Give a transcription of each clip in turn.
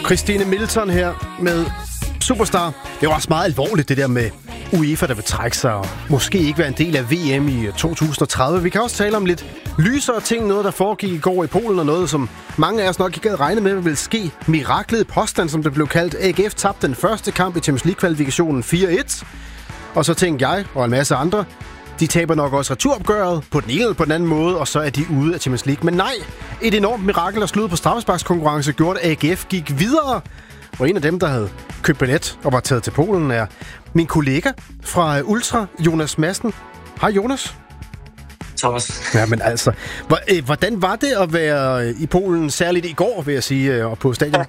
Christine Milton her med Superstar. Det var også meget alvorligt, det der med UEFA, der vil trække sig og måske ikke være en del af VM i 2030. Vi kan også tale om lidt lysere ting, noget der foregik i går i Polen, og noget, som mange af os nok ikke havde regnet med, vil ske. Miraklet i påstand, som det blev kaldt. AGF tabte den første kamp i Champions League-kvalifikationen 4-1. Og så tænkte jeg og en masse andre, de taber nok også returopgøret på den ene eller på den anden måde, og så er de ude af Champions League. Men nej, et enormt mirakel og slud på straffesparkskonkurrence gjorde, at AGF gik videre. Og en af dem, der havde købt billet og var taget til Polen, er min kollega fra Ultra, Jonas Madsen. Hej Jonas. Thomas. Ja, men altså, hvordan var det at være i Polen, særligt i går, vil jeg sige, og på stadion?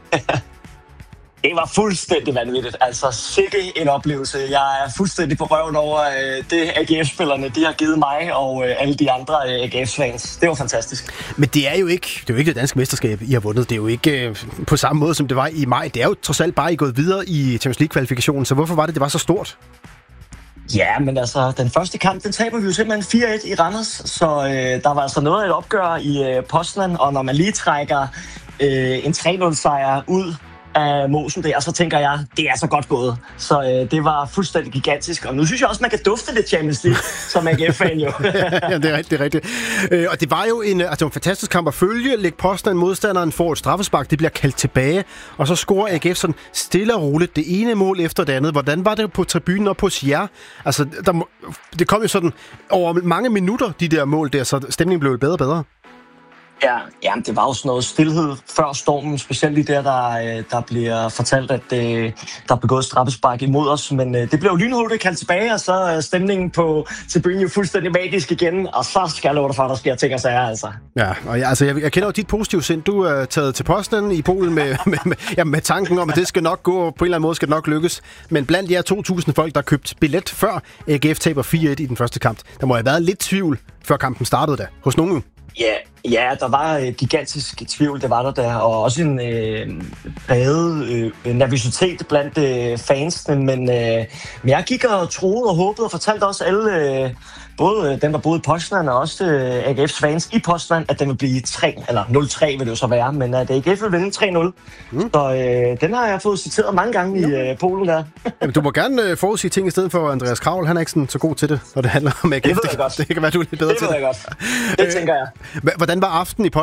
Det var fuldstændig vanvittigt. Altså, sikke en oplevelse. Jeg er fuldstændig på røven over det AGF-spillerne, de har givet mig og alle de andre AGF-fans. Det var fantastisk. Men det er jo ikke det danske mesterskab, I har vundet. Det er jo ikke på samme måde, som det var i maj. Det er jo trods alt bare, I gået videre i Champions League-kvalifikationen. Så hvorfor var det var så stort? Ja, men altså, den første kamp, den taber vi jo simpelthen 4-1 i Randers. Så der var altså noget af et opgør i Poznan, og når man lige trækker en 3-0-sejr ud af mosen der, så tænker jeg, det er så godt gået. Så det var fuldstændig gigantisk. Og nu synes jeg også, man kan dufte lidt Champions League som AGF-fan jo. Ja, det er rigtigt. Og det var jo en fantastisk kamp at følge. Lech Poznan, modstanderen, får et straffespark. Det bliver kaldt tilbage. Og så scorer AGF sådan stille og roligt det ene mål efter det andet. Hvordan var det på tribunen og hos jer? Altså, det kom jo sådan over mange minutter, de der mål der, så stemningen blev bedre og bedre. Ja, det var jo sådan noget stillhed før stormen, specielt lige der bliver fortalt, at der er begået straffespark imod os, men det blev jo lynhurtigt kaldt tilbage, og så er stemningen på tribunen jo fuldstændig magisk igen, og så skal jeg love dig for, at der sker ting og sager, altså. Ja, og jeg kender jo dit positive sind. Du er taget til Poznan i Polen med tanken om, at det skal nok gå, på en eller anden måde skal det nok lykkes, men blandt jer 2.000 folk, der købte billet før AGF taber 4-1 i den første kamp, der må have været lidt tvivl, før kampen startede da, hos nogen. Ja, der var gigantisk tvivl, det var der, og også en præget nervøsitet blandt fansene, men jeg gik og troede og håbede og fortalte også alle, både dem, der boede i Poznan og også AGF's fans i Poznan, at den ville blive 0-3 vil det jo så være, men at AGF ville vinde 3-0. Så den har jeg fået citeret mange gange i Polen der. Jamen, du må gerne forudsige ting i stedet for Andreas Kravl. Han er ikke sådan så god til det, når det handler om AGF. Det ved jeg godt. Det kan være, du er lidt bedre til det. Det ved jeg godt. Det tænker jeg. Hvordan var aftenen i